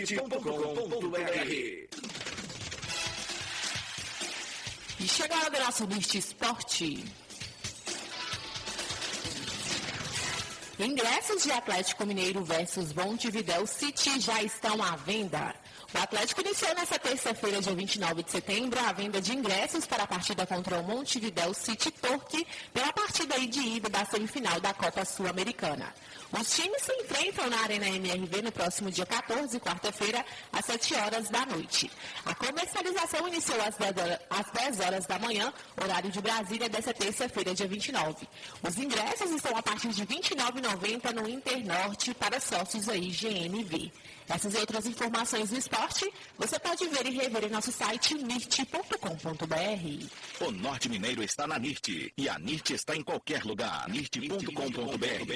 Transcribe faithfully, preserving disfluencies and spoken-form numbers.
nirt ponto com ponto br. E chega a hora do nosso Nirt Esporte. Ingressos de Atlético Mineiro versus Montevidéu City já estão à venda. O Atlético iniciou nesta terça-feira, dia vinte e nove de setembro, a venda de ingressos para a partida contra o Montevidéu City Torque pela partida de ida da semifinal da Copa Sul-Americana. Os times se enfrentam na Arena M R V no próximo dia quatorze, quarta-feira, às sete horas da noite. A comercialização iniciou às dez horas da manhã, horário de Brasília, desta terça-feira, dia vinte e nove. Os ingressos estão a partir de vinte e nove reais e noventa centavos no Internorte para sócios aí G N V. Essas e outras informações do esporte, você pode ver e rever em nosso site nirt ponto com ponto br. O Norte Mineiro está na Nirt e a Nirt está em qualquer lugar. nirt ponto com ponto br